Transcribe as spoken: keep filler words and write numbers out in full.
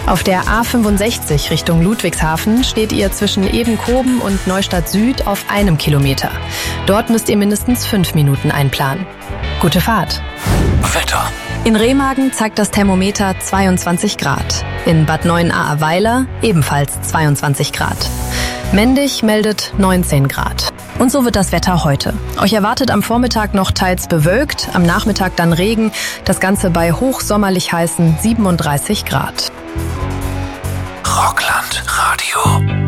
Auf der A fünfundsechzig Richtung Ludwigshafen steht ihr zwischen Ebenkoben und Neustadt Süd auf einem Kilometer. Dort müsst ihr mindestens fünf Minuten einplanen. Gute Fahrt. Wetter. In Remagen zeigt das Thermometer zweiundzwanzig Grad. In Bad Neuenahr-Ahrweiler ebenfalls zweiundzwanzig Grad. Mendig meldet neunzehn Grad. Und so wird das Wetter heute. Euch erwartet am Vormittag noch teils bewölkt, am Nachmittag dann Regen. Das Ganze bei hochsommerlich heißen siebenunddreißig Grad. Rockland Radio.